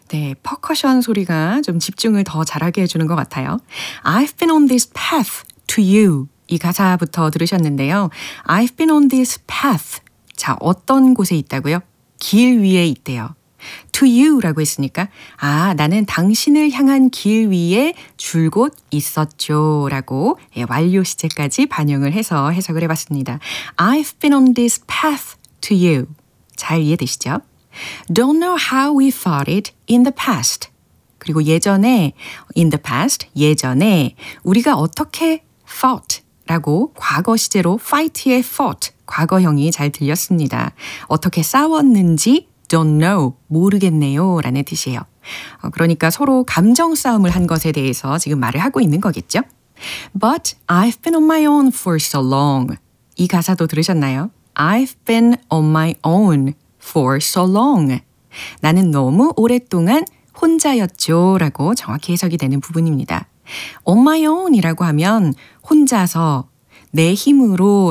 네, 퍼커션 소리가 좀 집중을 더 잘하게 해주는 것 같아요. I've been on this path to you. 이 가사부터 들으셨는데요. I've been on this path. 자, 어떤 곳에 있다고요? 길 위에 있대요. To you라고 했으니까 나는 당신을 향한 길 위에 줄곧 있었죠 라고 완료 시제까지 반영을 해서 해석을 해봤습니다. I've been on this path to you. 잘 이해되시죠? Don't know how we fought it in the past. 그리고 예전에 in the past, 예전에 우리가 어떻게 fought 라고 과거 시제로 fight의 fought, 과거형이 잘 들렸습니다. 어떻게 싸웠는지 don't know, 모르겠네요 라는 뜻이에요. 그러니까 서로 감정 싸움을 한 것에 대해서 지금 말을 하고 있는 거겠죠? But I've been on my own for so long. 이 가사도 들으셨나요? I've been on my own for so long. 나는 너무 오랫동안 혼자였죠 라고 정확히 해석이 되는 부분입니다. On my own 이라고 하면 혼자서 내 힘으로